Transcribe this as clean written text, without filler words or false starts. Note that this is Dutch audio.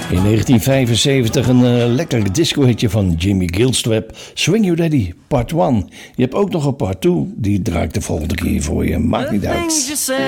In 1975 een lekker disco-hitje van Jimmy Gilstrap, Swing You Daddy, part 1. Je hebt ook nog een part 2, die draai ik de volgende keer voor je, maakt niet uit.